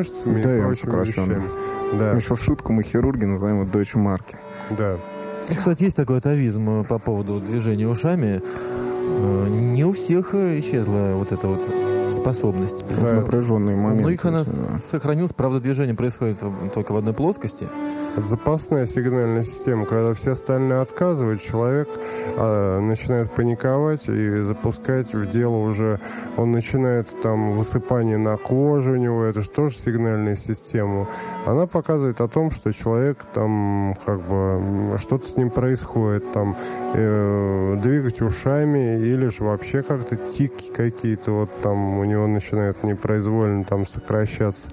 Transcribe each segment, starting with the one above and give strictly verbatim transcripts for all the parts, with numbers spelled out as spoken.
мышцами да, и прочими вещами. Да. Еще в шутку мы хирурги называем его дойчмарки. Да. Кстати, есть такой атовизм по поводу движения ушами. Не у всех исчезла вот эта вот способность. Да, напряженные моменты. У многих она сохранилась, правда, движение происходит только в одной плоскости. Это запасная сигнальная система. Когда все остальные отказывают, человек а, начинает паниковать и запускать в дело уже... Он начинает там высыпание на коже у него. Это же тоже сигнальная система. Она показывает о том, что человек там как бы... Что-то с ним происходит. Там э, двигать ушами или же вообще как-то тики какие-то. Вот там у него начинают непроизвольно там сокращаться.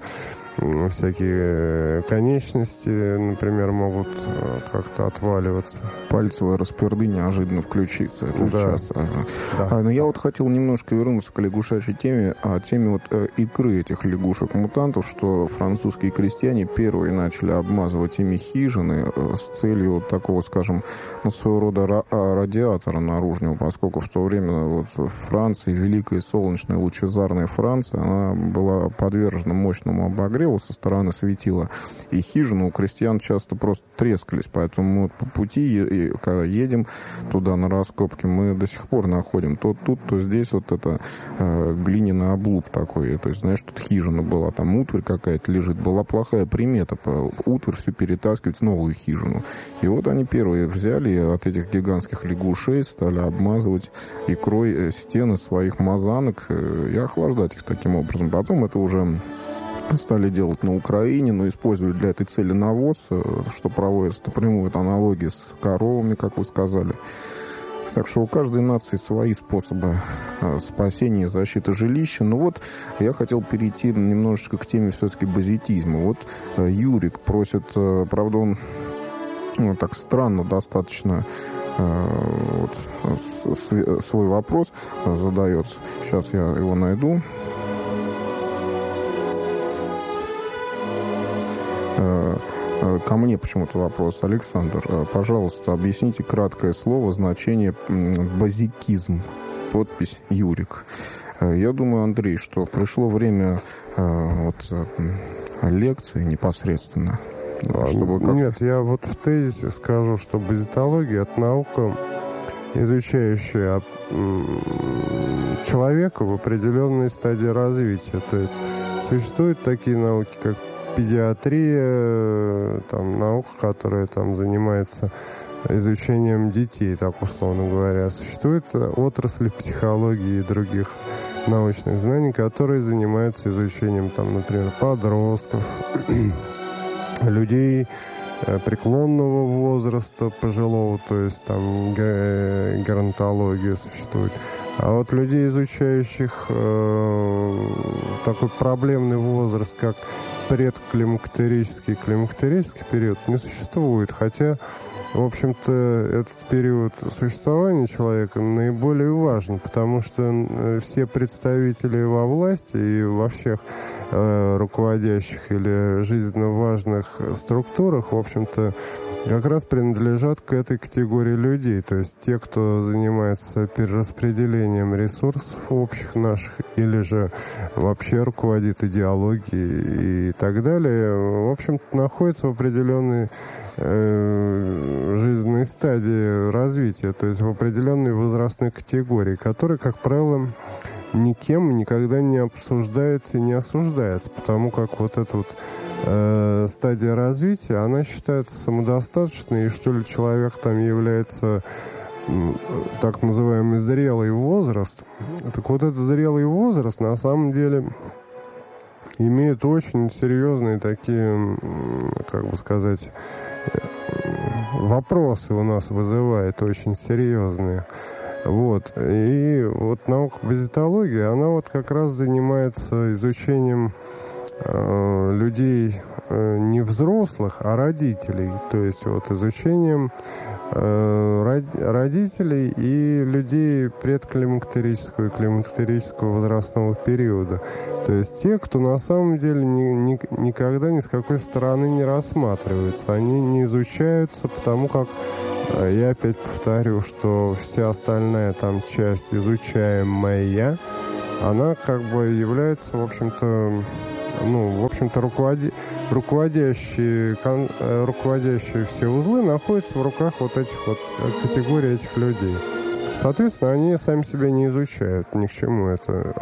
Всякие конечности, например, могут как-то отваливаться. Пальцевая расперды неожиданно включиться. Это да. часто. Ага. Да. А, но я вот хотел немножко вернуться к лягушачьей теме, о теме вот э, икры этих лягушек-мутантов, что французские крестьяне первые начали обмазывать ими хижины э, с целью вот такого, скажем, ну, своего рода ра- радиатора наружного, поскольку в то время вот в Франции, великая солнечная лучезарная Франция, она была подвержена мощному обогреву со стороны светила, и хижины у крестьян часто просто трескались, поэтому мы вот по пути, и, когда едем туда на раскопки, мы до сих пор находим то тут, то здесь вот это э, глиняный облуп такой, то есть, знаешь, тут хижина была, там утварь какая-то лежит, была плохая примета, по утварь всю перетаскивать в новую хижину, и вот они первые взяли от этих гигантских лягушей, стали обмазывать икрой стены своих мазанок и охлаждать их таким образом, потом это уже стали делать на Украине, но использовали для этой цели навоз, что проводится напрямую аналогии с коровами, как вы сказали. Так что у каждой нации свои способы спасения и защиты жилища. Но вот я хотел перейти немножечко к теме все-таки базитизма. Вот Юрик просит, правда, он ну, так странно достаточно вот, свой вопрос задает. Сейчас я его найду. Ко мне почему-то вопрос. Александр, пожалуйста, объясните краткое слово, значение базикизм. Подпись Юрик. Я думаю, Андрей, что пришло время вот, лекции непосредственно. Чтобы как... Нет, я вот в тезисе скажу, что базитология – это наука, изучающая человека в определенной стадии развития. То есть существуют такие науки, как педиатрия, там, наука, которая там занимается изучением детей, так условно говоря. Существует отрасль психологии и других научных знаний, которые занимаются изучением, там, например, подростков, людей преклонного возраста, пожилого, то есть там геронтология существует. А вот людей, изучающих э, такой проблемный возраст, как предклимактерический и климактерический период, не существует. Хотя, в общем-то, этот период существования человека наиболее важен, потому что все представители во власти и во всех э, руководящих или жизненно важных структурах, в общем-то, как раз принадлежат к этой категории людей. То есть те, кто занимается перераспределением ресурсов общих наших, или же вообще руководит идеологией и так далее, в общем-то, находятся в определенной э, жизненной стадии развития, то есть в определенной возрастной категории, которая, как правило, никем никогда не обсуждается и не осуждается, потому как вот эта вот э, стадия развития, она считается самодостаточной, и что ли человек там является э, так называемый зрелый возраст. Так вот этот зрелый возраст на самом деле имеет очень серьезные такие, как бы сказать, вопросы у нас вызывает, очень серьезные. Вот. И вот наука базитология, она вот как раз занимается изучением э, людей э, не взрослых, а родителей. То есть вот изучением э, род, родителей и людей предклимактерического и климактерического возрастного периода. То есть те, кто на самом деле ни, ни, никогда ни с какой стороны не рассматриваются. Они не изучаются, потому как я опять повторю, что вся остальная там часть изучаемая, она как бы является, в общем-то, ну, в общем-то, руководи, руководящие, кон, руководящие все узлы находятся в руках вот этих вот категорий этих людей. Соответственно, они сами себя не изучают, ни к чему это.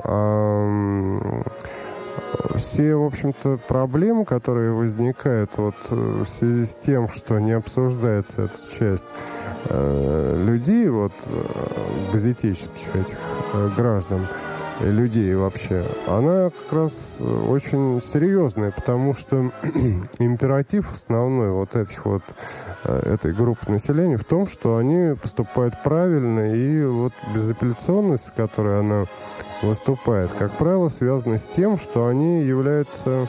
А все, в общем-то, проблемы, которые возникают вот в связи с тем, что не обсуждается эта часть э, людей, вот, газетических этих э, граждан, и людей вообще, она как раз очень серьезная, потому что императив основной вот этих вот этой группы населения в том, что они поступают правильно, и вот безапелляционность, с которой она выступает, как правило, связана с тем, что они являются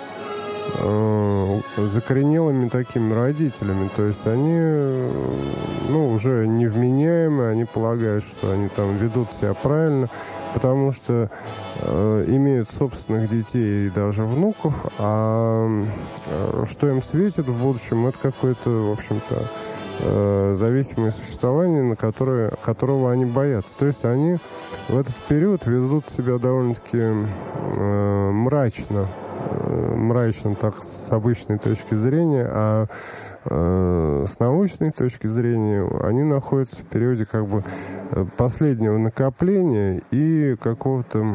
э, закоренелыми такими родителями, то есть они, ну, уже невменяемы, они полагают, что они там ведут себя правильно, потому что э, имеют собственных детей и даже внуков, а э, что им светит в будущем, это какое-то, в общем-то, э, зависимое существование, на которое, которого они боятся. То есть они в этот период ведут себя довольно-таки э, мрачно, э, мрачно так с обычной точки зрения, а с научной точки зрения они находятся в периоде как бы последнего накопления и какого-то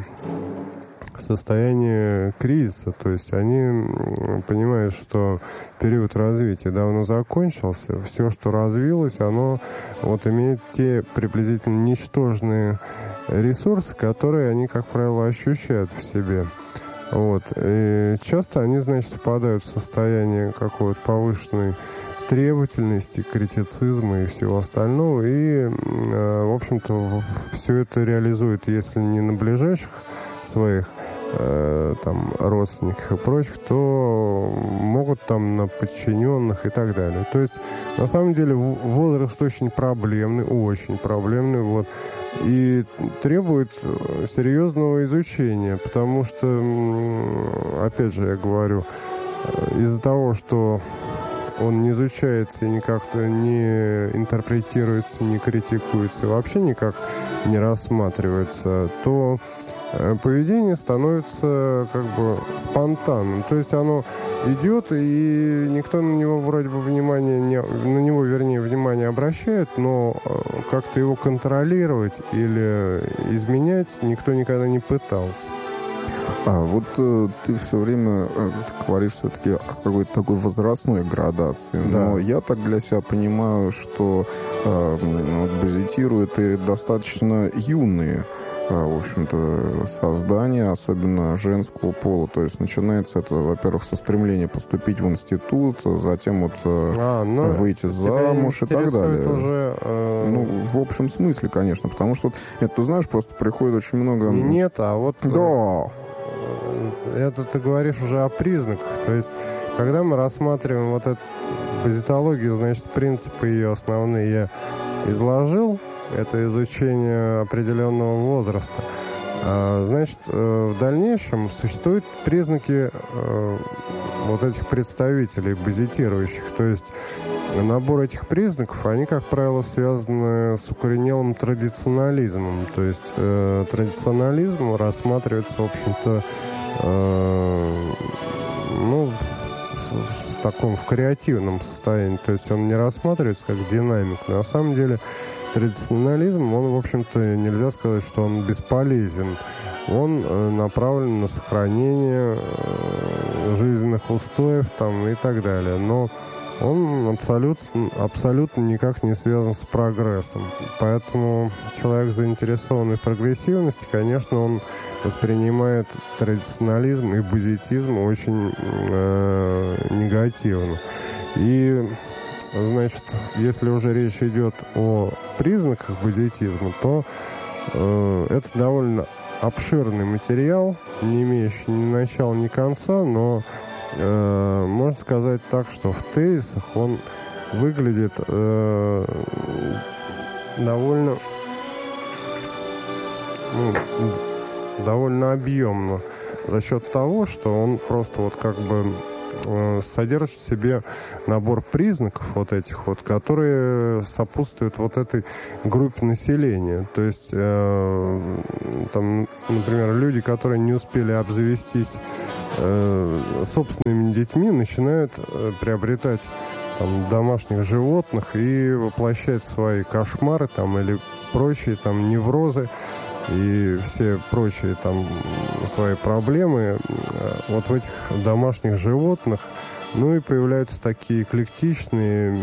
состояния кризиса. То есть они понимают, что период развития давно закончился. Все, что развилось, оно вот имеет те приблизительно ничтожные ресурсы, которые они, как правило, ощущают в себе. Вот. И часто они, значит, впадают в состояние какой-то повышенной требовательности, критицизма и всего остального. И, в общем-то, все это реализует, если не на ближайших своих там родственников и прочих, то могут там на подчиненных и так далее. То есть, на самом деле, возраст очень проблемный, очень проблемный, вот, и требует серьезного изучения, потому что, опять же, я говорю, из-за того, что он не изучается и никак-то не интерпретируется, не критикуется, вообще никак не рассматривается, то поведение становится как бы спонтанным. То есть оно идет, и никто на него вроде бы внимание не, на него, вернее, внимание обращает, но как-то его контролировать или изменять никто никогда не пытался. А вот э, ты все время э, ты говоришь все-таки о какой-то такой возрастной градации, да. Но я так для себя понимаю, что э, вот, газетируют и достаточно юные, в общем-то, создания, особенно женского пола. То есть начинается это, во-первых, со стремления поступить в институт, затем вот а, ну, выйти замуж и так далее. Уже, э... Ну, в общем смысле, конечно, потому что, это, ты знаешь, просто приходит очень много... Нет, а вот... Да! Это ты говоришь уже о признаках. То есть, когда мы рассматриваем вот эту газетологию, значит, принципы ее основные я изложил. Это изучение определенного возраста. Значит, в дальнейшем существуют признаки вот этих представителей газетирующих. То есть набор этих признаков, они, как правило, связаны с укоренелым традиционализмом. То есть традиционализм рассматривается, в общем-то, ну, в таком в креативном состоянии. То есть он не рассматривается как динамик. На самом деле традиционализм, он, в общем-то, нельзя сказать, что он бесполезен. Он э, направлен на сохранение э, жизненных устоев там, и так далее. Но он абсолютно, абсолютно никак не связан с прогрессом. Поэтому человек, заинтересованный в прогрессивности, конечно, он воспринимает традиционализм и базитизм очень э, негативно. И значит, если уже речь идет о признаках базитизма, то э, это довольно обширный материал, не имеющий ни начала, ни конца, но э, можно сказать так, что в тезисах он выглядит э, довольно, ну, довольно объемно за счет того, что он просто вот как бы э, содержит в себе набор признаков вот этих вот, которые сопутствуют вот этой группе населения. То есть, э, там, например, люди, которые не успели обзавестись э, собственными детьми, начинают э, приобретать там домашних животных и воплощать свои кошмары там или прочие там неврозы и все прочие там свои проблемы вот в этих домашних животных. Ну и появляются такие эклектичные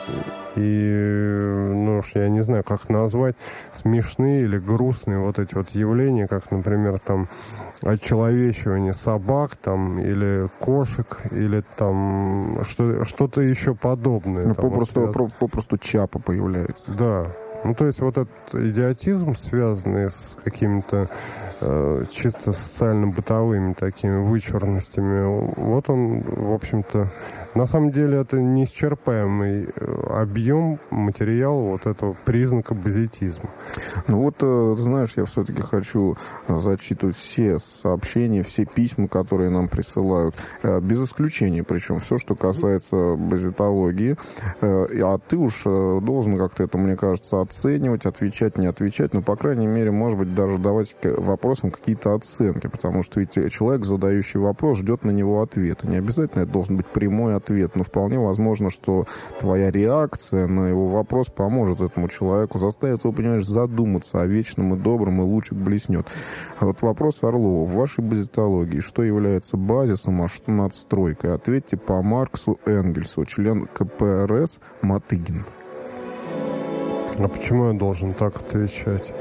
и, ну уж я не знаю, как назвать, смешные или грустные вот эти вот явления, как, например, там очеловечивание собак там или кошек или там что, что-то еще подобное. Ну, там, попросту, вот, про, попросту чапа появляется. Да. Ну, то есть вот этот идиотизм, связанный с какими-то э, чисто социально-бытовыми такими вычурностями, вот он, в общем-то, на самом деле это неисчерпаемый объем материала вот этого признака базитизма. Ну вот, знаешь, я все-таки хочу зачитывать все сообщения, все письма, которые нам присылают, без исключения, причем все, что касается базитологии. А ты уж должен как-то это, мне кажется, оценивать, отвечать, не отвечать, но, по крайней мере, может быть, даже давать вопросам какие-то оценки, потому что ведь человек, задающий вопрос, ждет на него ответа. Не обязательно это должен быть прямой ответ, но вполне возможно, что твоя реакция на его вопрос поможет этому человеку, заставит его, понимаешь, задуматься о вечном и добром, и лучик блеснет. А вот вопрос Орлова. В вашей базитологии что является базисом, а что надстройкой? Ответьте по Марксу Энгельсу, член ка пэ эр эс Матыгин. А почему я должен так отвечать?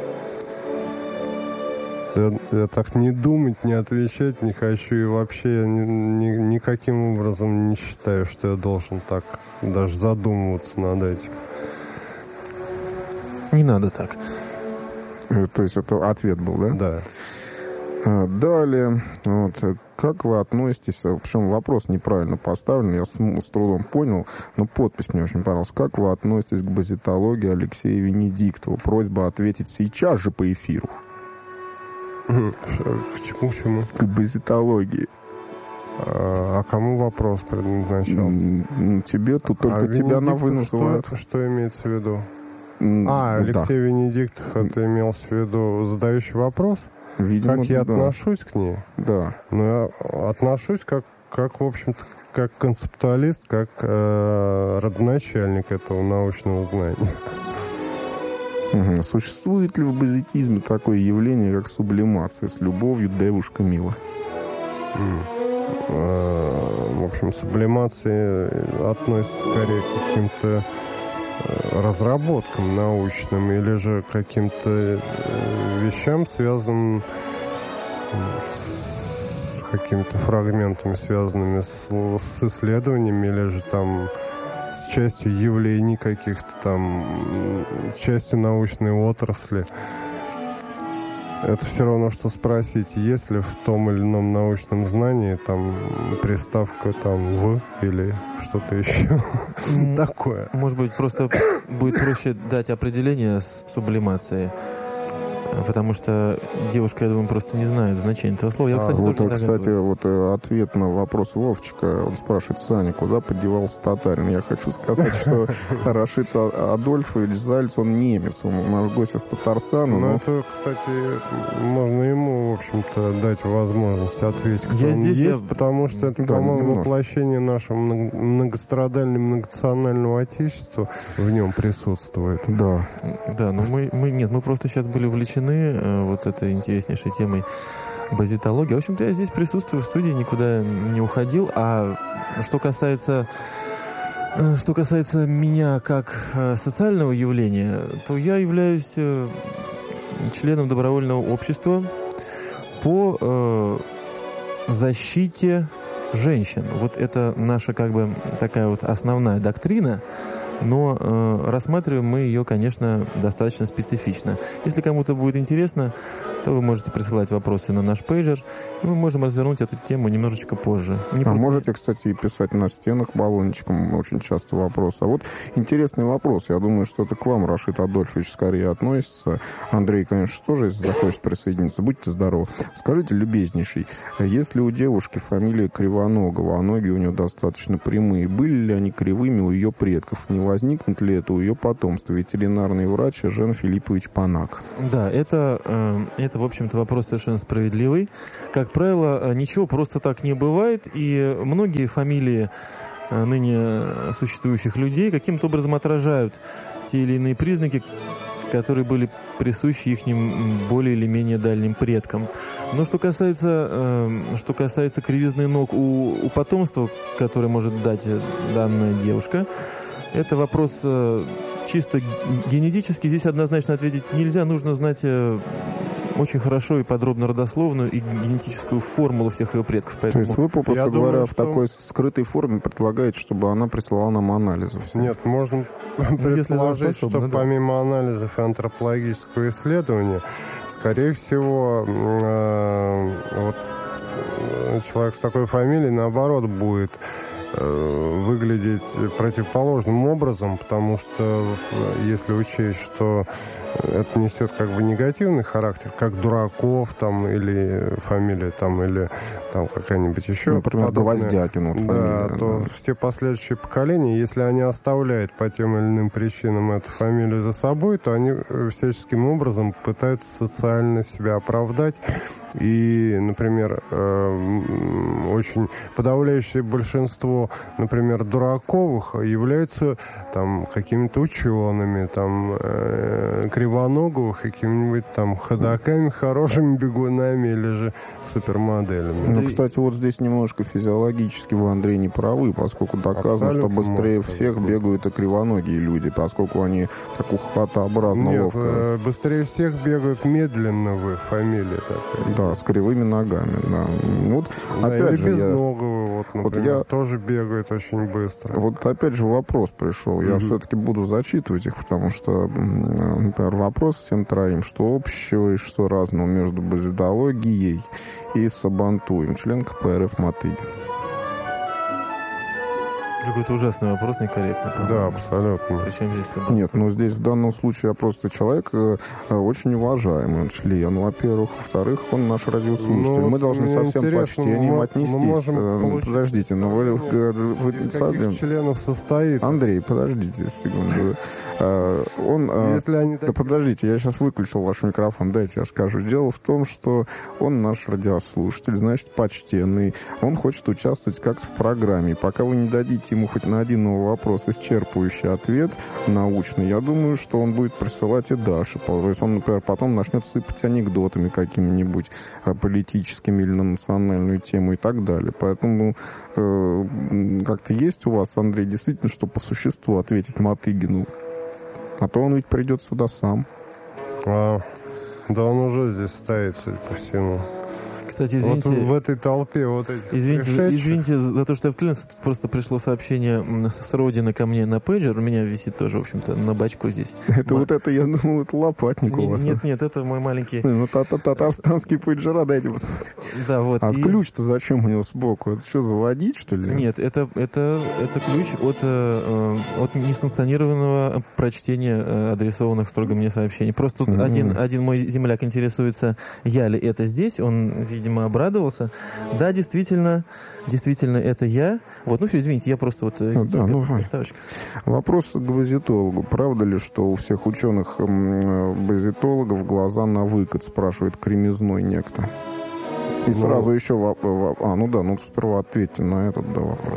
Я, я так не думать, не отвечать не хочу. И вообще я ни, ни, никаким образом не считаю, что я должен так даже задумываться над этим. Не надо так. То есть это ответ был, да? Да. Далее, вот, как вы относитесь, причем вопрос неправильно поставлен, я с, с трудом понял, но подпись мне очень понравилась. Как вы относитесь к базитологии Алексея Венедиктова? Просьба ответить сейчас же по эфиру. К чему, к чему? К базитологии. А, а кому вопрос предназначался? Тебе, тут только а тебя на «вы» называют. Что, что имеется в виду? Mm, а, ну, Алексей да. Венедиктов, это имелся в виду задающий вопрос? Видимо, как я да. отношусь к ней? Да. Ну, я отношусь как, как в общем-то, как концептуалист, как э, родоначальник этого научного знания. Угу. Существует ли в базитизме такое явление, как сублимация? С любовью, девушка мила. Mm. Э, в общем, сублимация относится скорее к каким-то разработкам научным или же каким-то вещам, связанным с какими-то фрагментами, связанными с, с исследованиями или же там с частью явлений каких-то там, с частью научной отрасли. Это все равно, что спросить, есть ли в том или ином научном знании там приставка там «в» или что-то еще такое. Может быть, просто будет проще дать определение с сублимацией. Потому что девушка, я думаю, просто не знает значения этого слова. Я, кстати, а, вот, тоже кстати, вот ответ на вопрос Вовчика. Он спрашивает: Саня, куда подевался татарин? Я хочу сказать, что Рашид Адольфович Зальц, он немец. Он наш гость из Татарстана. Ну, это, кстати, можно ему, в общем-то, дать возможность ответить, кто он есть, потому что это, по-моему, воплощение нашего многострадального, многонационального отечества в нем присутствует. Да. Да, но мы, мы, нет, мы просто сейчас были увлечены вот этой интереснейшей темой базитологии. В общем-то, я здесь присутствую в студии, никуда не уходил. А что касается, что касается меня как социального явления, то я являюсь членом добровольного общества по защите женщин. Вот это наша как бы такая вот основная доктрина. Но э, рассматриваем мы ее, конечно, достаточно специфично. Если кому-то будет интересно, то вы можете присылать вопросы на наш пейджер, и мы можем развернуть эту тему немножечко позже. Не а просто... можете, кстати, и писать на стенах баллончиком, очень часто вопрос. А вот интересный вопрос, я думаю, что это к вам, Рашид Адольфович, скорее относится. Андрей, конечно, тоже, если захочет присоединиться, будьте здоровы. Скажите, любезнейший, если у девушки фамилия Кривоногова, а ноги у нее достаточно прямые, были ли они кривыми у ее предков? Не возникнет ли это у ее потомства? Ветеринарный врач Жен Филиппович Панак. Да, это, это, в общем-то, вопрос совершенно справедливый. Как правило, ничего просто так не бывает, и многие фамилии ныне существующих людей каким-то образом отражают те или иные признаки, которые были присущи их более или менее дальним предкам. Но что касается, э, что касается кривизны ног у, у потомства, которое может дать данная девушка, это вопрос э, чисто генетический. Здесь однозначно ответить нельзя. Нужно знать э, очень хорошо и подробно родословную и генетическую формулу всех ее предков. Поэтому... То есть вы, попросту говоря, думаю, в что... такой скрытой форме предлагаете, чтобы она присылала нам анализы? Все. Нет, можно... предположить, что да. помимо анализов и антропологического исследования, скорее всего, э, вот человек с такой фамилией, наоборот, будет э, выглядеть противоположным образом, потому что если учесть, что это несет как бы негативный характер, как Дураков там, или фамилия там, или там какая-нибудь еще. Например, Гвоздякин. Вот да, фамилия, то да. все последующие поколения, если они оставляют по тем или иным причинам эту фамилию за собой, то они всяческим образом пытаются социально себя оправдать. И, например, очень подавляющее большинство, например, Дураковых являются там какими-то учеными, там Кривоноговых, какими-нибудь там ходаками, хорошими бегунами или же супермоделями. Ну, кстати, вот здесь немножко физиологически вы, Андрей, не правы, поскольку доказано, абсолютно что быстрее всех быть. бегают и кривоногие люди, поскольку они так ухватообразно Нет, ловко. Быстрее всех бегают медленно вы, фамилия такая. Да, с кривыми ногами, да. Вот, да, опять же, безноговые, я... вот, например, вот я... тоже бегают очень быстро. Вот опять же вопрос пришел. Mm-hmm. Я все-таки буду зачитывать их, потому что, например, вопрос всем троим, что общего и что разного между базидологией и Сабантуем, член ка пэ эр эф Мотыгин. Какой-то ужасный вопрос, некорректно. Да, абсолютно. Причем здесь Сабантуй? Нет, ну здесь в данном случае я просто человек э, очень уважаемый, он член, во-первых. Во-вторых, он наш радиослушатель. Ну, мы должны со всем почтением мы, отнестись. Мы можем э, подождите, но вы... вы, вы из каких членов состоит? Андрей, подождите секунду. Э, он... Э, Если они да так... подождите, я сейчас выключил ваш микрофон, дайте я скажу. Дело в том, что он наш радиослушатель, значит, почтенный. Он хочет участвовать как-то в программе. Пока вы не дадите ему хоть на один новый вопрос исчерпывающий ответ научный, я думаю, что он будет присылать и дальше. То есть он, например, потом начнет сыпать анекдотами какими-нибудь политическими или на национальную тему и так далее. Поэтому э, как-то есть у вас, Андрей, действительно, что по существу ответить Мотыгину? А то он ведь придет сюда сам. А, да он уже здесь стоит, судя по всему. Кстати, извините... Вот в этой толпе вот этих Извините, извините за то, что я вклинился. Тут просто пришло сообщение с родины ко мне на пейджер. У меня висит тоже, в общем-то, на бачку здесь. Это вот это, я думал, это лопатник у вас. Нет, нет, это мой маленький... Ну, татарстанские пейджера, дайте посмотреть. Да, вот. А ключ-то зачем у него сбоку? Это что, заводить, что ли? Нет, это, это, это ключ от, от несанкционированного прочтения адресованных строго мне сообщений. Просто тут один, один мой земляк интересуется, я ли это здесь. Он, видимо, обрадовался. Да, действительно, действительно, это я. Вот, ну все, извините, я просто вот... Ну, да, ну, вопрос к базитологу. Правда ли, что у всех ученых базитологов глаза на выкат, спрашивает Кремезной некто? И ну, сразу еще... А, ну да, ну сперва ответьте на этот да, вопрос.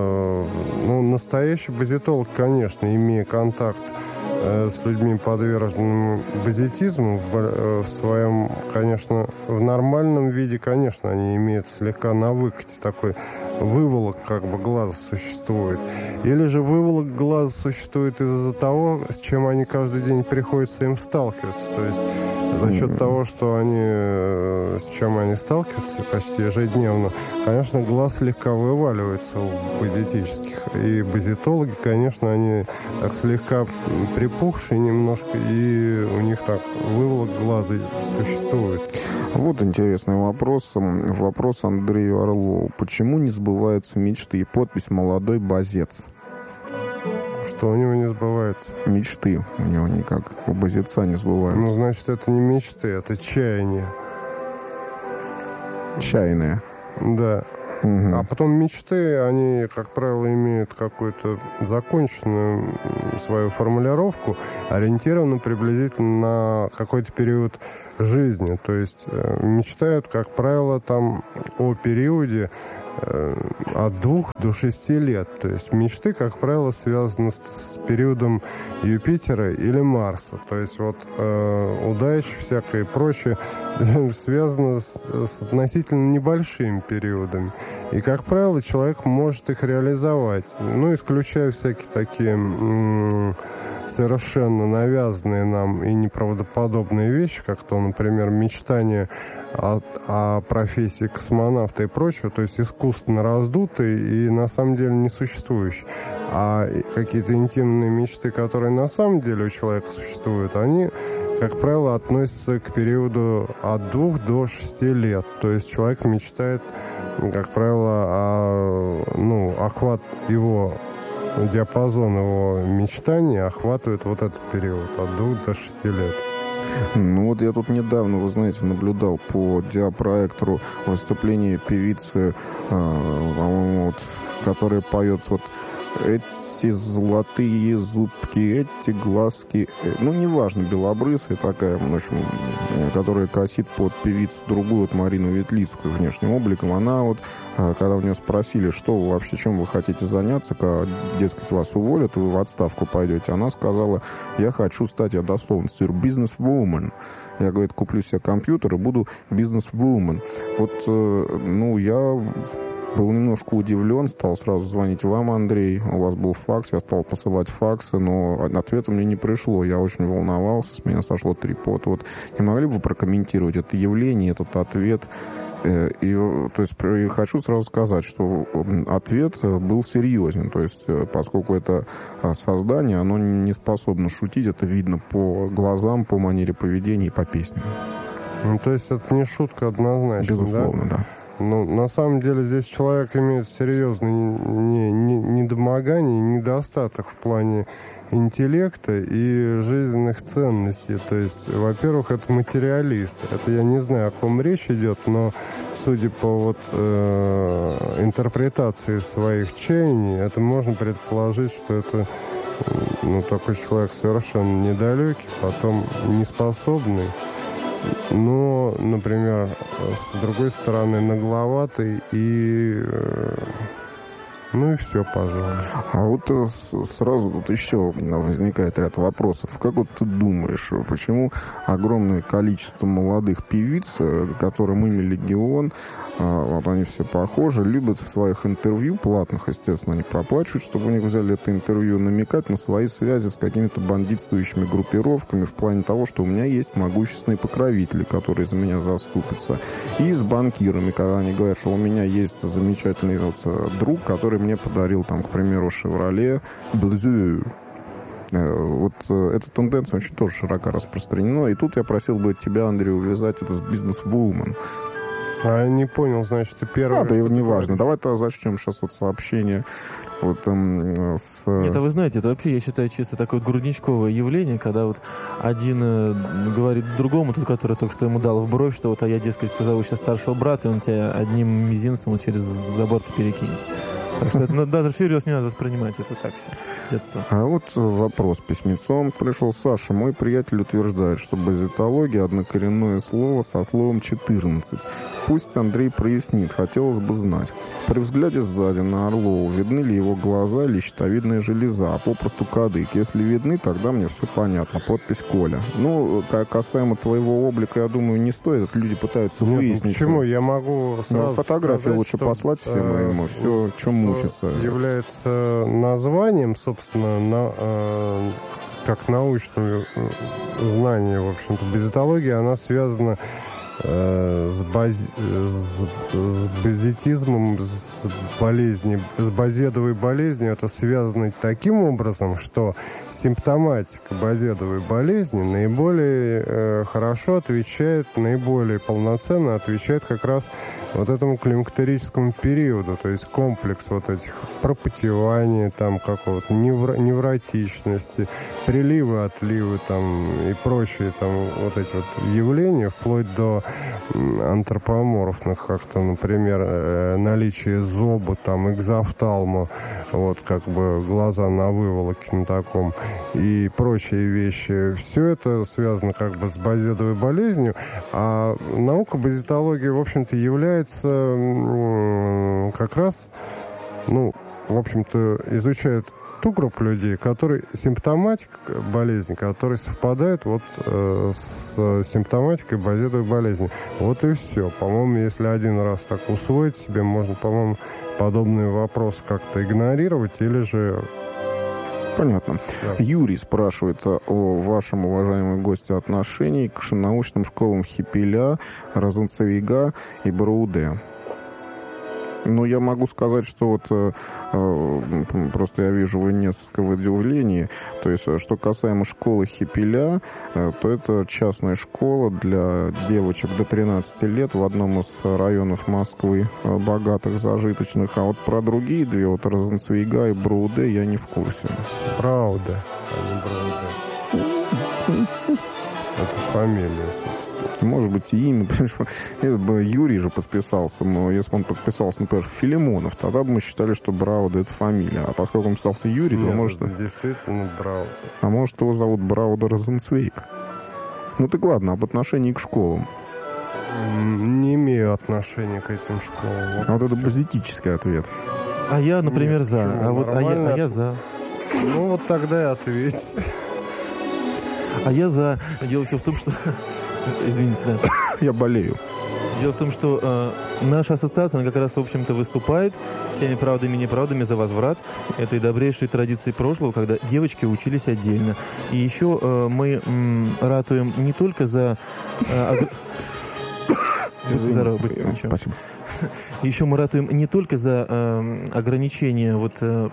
Ну, настоящий базитолог, конечно, имея контакт с людьми, подверженными базитизму, в, в своем, конечно, в нормальном виде, конечно, они имеют слегка на выкате такой выволок как бы глаза существует. Или же выволок глаза существует из-за того, с чем они каждый день приходится им сталкиваться. То есть за счет того, что они, с чем они сталкиваются почти ежедневно, конечно, глаз слегка вываливается у базитических. И базитологи, конечно, они так слегка припухшие немножко, и у них так выволок глаза существует. Вот интересный вопрос. Вопрос Андрею Орлову. Почему не сбываются мечты? И подпись «Молодой базец». Что у него не сбывается? Мечты у него никак у базеца не сбываются. Ну, значит, это не мечты, это чаяние. Чайные. Да. Угу. А потом мечты, они, как правило, имеют какую-то законченную свою формулировку, ориентированную приблизительно на какой-то период жизни. То есть э, мечтают, как правило, там о периоде э, от двух до шести лет. То есть мечты, как правило, связаны с, с периодом Юпитера или Марса. То есть вот э, удача всякое и прочее связано с, с относительно небольшими периодами. И, как правило, человек может их реализовать. Ну, исключая всякие такие м- совершенно навязанные нам и неправдоподобные вещи, как то, например, мечтание о, о профессии космонавта и прочего, то есть искусственно раздутые и на самом деле несуществующие. А какие-то интимные мечты, которые на самом деле у человека существуют, они, как правило, относятся к периоду от двух до шести лет. То есть человек мечтает, как правило, о, ну, охват его, диапазон его мечтаний охватывает вот этот период от двух до шести лет. Ну вот я тут недавно, вы знаете, наблюдал по диапроектору выступление певицы, э, по-моему, вот, которая поет вот эти золотые зубки, эти глазки, ну, неважно, белобрысая такая, в общем, которая косит под певицу другую, вот Марину Ветлицкую внешним обликом. Она вот, когда у нее спросили, что вы вообще, чем вы хотите заняться, когда, дескать, вас уволят, и вы в отставку пойдете, она сказала: я хочу стать, я дословно цитирую, бизнес-вумен. Я, говорит, куплю себе компьютер и буду бизнес-вумен. Вот, ну, я был немножко удивлен, стал сразу звонить вам, Андрей. У вас был факс, я стал посылать факсы, но ответа мне не пришло. Я очень волновался, с меня сошло трепот. Вот не могли бы вы прокомментировать это явление, этот ответ? И, то есть, и хочу сразу сказать, что ответ был серьезен. То есть, поскольку это создание, оно не способно шутить, это видно по глазам, по манере поведения и по песням. Ну, то есть, это не шутка однозначно, безусловно, да? да. Ну, на самом деле, здесь человек имеет серьезный недомогание, недостаток в плане интеллекта и жизненных ценностей. То есть, во-первых, это материалист. Это я не знаю, о ком речь идет, но судя по вот, э, интерпретации своих чаяний, это можно предположить, что это ну, такой человек совершенно недалекий, потом неспособный. Но, например, с другой стороны, нагловатый и... Ну и все, пожалуй. А вот сразу тут еще возникает ряд вопросов. Как вот ты думаешь, почему огромное количество молодых певиц, которым имя легион, вот они все похожи, любят в своих интервью, платных, естественно, они проплачивают, чтобы у них взяли это интервью, намекать на свои связи с какими-то бандитствующими группировками в плане того, что у меня есть могущественные покровители, которые за меня заступятся. И с банкирами, когда они говорят, что у меня есть замечательный вот друг, который мне подарил, там, к примеру, «Шевроле Блезю». Вот эта тенденция очень тоже широко распространена. И тут я просил бы тебя, Андрей, увязать это с «Бизнес-вумен». А я не понял, значит, ты первый... А, да и не важно. Давай-то зачнем сейчас вот сообщение вот, эм, с... Нет, а вы знаете, это вообще, я считаю, чисто такое грудничковое явление, когда вот один э, говорит другому, тот, который только что ему дал в бровь, что вот, а я, дескать, позову сейчас старшего брата, и он тебя одним мизинцем через забор перекинет. Так что это, даже всерьез не надо воспринимать это так все, детство. А вот вопрос письмецом пришел. Саша, мой приятель утверждает, что базитология — однокоренное слово со словом четырнадцать. Пусть Андрей прояснит, хотелось бы знать. При взгляде сзади на Орлова видны ли его глаза или щитовидная железа, а попросту кадык? Если видны, тогда мне все понятно. Подпись Коля. Ну, касаемо твоего облика, я думаю, не стоит. Люди пытаются Нет, выяснить. Ну, почему? Я могу сразу ну, фотографию сказать, лучше что, послать всем э, ему. Все, чем мучиться. Является названием, собственно, на, э, как научное знание, в общем-то. Базитология, она связана э, с, баз... с, с базитизмом, с болезнью, с базедовой болезнью. Это связано таким образом, что симптоматика базедовой болезни наиболее э, хорошо отвечает, наиболее полноценно отвечает как раз вот этому климактерическому периоду, то есть комплекс вот этих пропотеваний, там какого-то невро- невротичности, приливы, отливы там и прочие там вот эти вот явления, вплоть до антропоморфных, как-то, например, э, наличие зоба, там, экзофталма, вот как бы глаза на выволоке на таком, и прочие вещи. Все это связано как бы с базедовой болезнью, а наука базитологии, в общем-то, является как раз, ну, в общем-то, изучает ту группу людей, которые симптоматика болезни, которые совпадает вот э, с симптоматикой базедовой болезни. Вот и все. По-моему, если один раз так усвоить себе, можно, по-моему, подобные вопросы как-то игнорировать или же... Понятно. Да. Юрий спрашивает о вашем, уважаемом госте, отношении к научным школам Хиппеля, Розенцвейга и Броуде. Ну, я могу сказать, что вот э, э, просто я вижу вы несколько в удивлении. То есть, что касаемо школы Хиппеля, э, то это частная школа для девочек до тринадцати лет в одном из районов Москвы, э, богатых, зажиточных. А вот про другие две, вот Розенцвейга и Броуде, я не в курсе. Брауда, а не Броуде. Это фамилия, собственно. Может быть, и имя. Юрий же подписался. Но если бы он подписался, например, Филимонов, тогда бы мы считали, что Брауда — это фамилия. А поскольку он писался Юрий, то Нет, может... действительно Брауда. А может, его зовут Брауда Розенцвейг. Ну так ладно, об отношении к школам. Не имею отношения к этим школам. Вот, вот это базитический ответ. А я, например, Нет, за. почему? А, вот, а, я, а я за. Ну вот тогда и ответь. А я за. Дело все в том, что... Извините, да. Я болею. Дело в том, что э, наша ассоциация, она как раз, в общем-то, выступает всеми правдами и неправдами за возврат этой добрейшей традиции прошлого, когда девочки учились отдельно. И еще э, мы м, ратуем не только за... Э, ог... Будьте здоровы, будьте здоровы. Спасибо. Еще мы ратуем не только за э, ограничение вот... Э,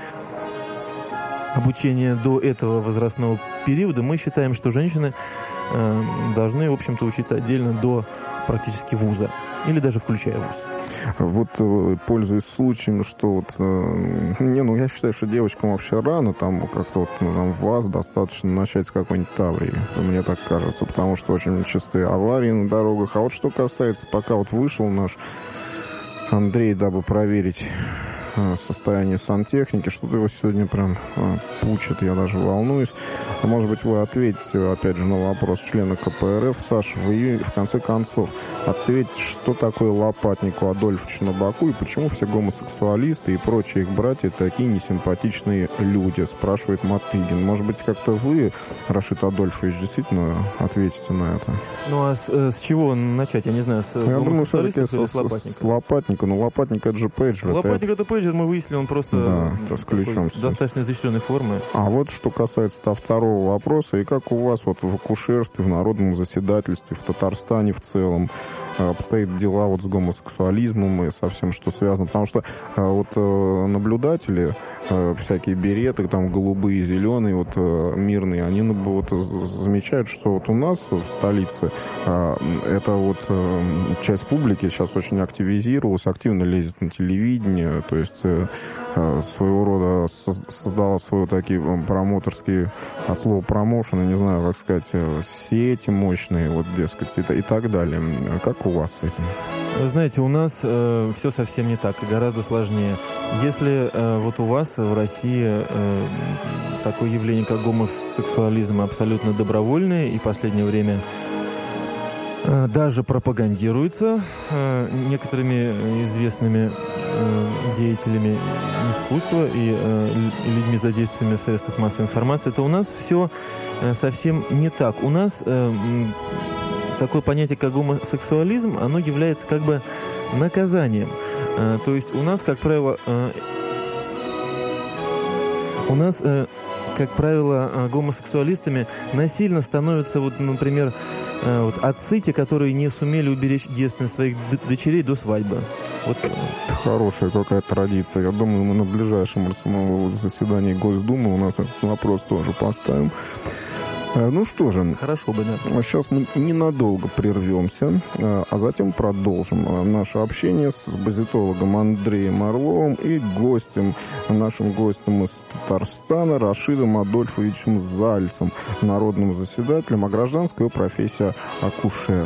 обучения до этого возрастного периода. Мы считаем, что женщины э, должны, в общем-то, учиться отдельно до практически вуза. Или даже включая вуз. Вот, пользуясь случаем, что вот... Э, не, ну, я считаю, что девочкам вообще рано, там, как-то вот, ну, там, в ВАЗ достаточно начать с какой-нибудь Таврии. Мне так кажется, потому что очень частые аварии на дорогах. А вот что касается, пока вот вышел наш Андрей, дабы проверить состояние сантехники, что-то его сегодня прям а, пучит, я даже волнуюсь. А может быть, вы ответите, опять же, на вопрос члена ка пэ эр эф. Саша, вы в конце концов ответьте, что такое Лопатнику Адольфовичу на боку и почему все гомосексуалисты и прочие их братья такие несимпатичные люди, спрашивает Матыгин. Может быть, как-то вы, Рашид Адольфович, действительно ответите на это? Ну, а с, с чего начать? Я не знаю, с Я думаю, все-таки или с, с Лопатника? С Лопатника. Ну, Лопатник — это же пейджер. Лопатник — это пейджер, мы выяснили, он просто да, с ключом достаточно изощренной формы. А вот что касается -то второго вопроса, и как у вас вот в акушерстве, в народном заседательстве, в Татарстане в целом обстоят дела вот с гомосексуализмом и со всем, что связано? Потому что вот наблюдатели, всякие береты, там голубые, зеленые, вот мирные, они вот замечают, что вот у нас в столице эта вот часть публики сейчас очень активизировалась, активно лезет на телевидение, то есть своего рода создала свой такие промоторские, от слова промоушен, не знаю, как сказать, сети мощные, вот, дескать, и, и так далее. Как у вас с этим? Вы знаете, у нас э, все совсем не так, и гораздо сложнее. Если э, вот у вас в России э, такое явление, как гомосексуализм, абсолютно добровольное, и в последнее время э, даже пропагандируется э, некоторыми известными э, деятелями искусства и э, людьми, задействованными в средствах массовой информации, то у нас все э, совсем не так. У нас э, такое понятие, как гомосексуализм, оно является как бы наказанием. А, то есть у нас, как правило, а, у нас, а, как правило, а, гомосексуалистами насильно становятся, вот, например, а, вот, отцы, те, которые не сумели уберечь девственность своих д- дочерей до свадьбы. Вот. Хорошая какая-то традиция. Я думаю, мы на ближайшем заседании Госдумы у нас этот вопрос тоже поставим. Ну что же, хорошо бы, да. Сейчас мы ненадолго прервемся, а затем продолжим наше общение с базитологом Андреем Орловым и гостем, нашим гостем из Татарстана Рашидом Адольфовичем Зальцем, народным заседателем, а гражданская профессия акушер.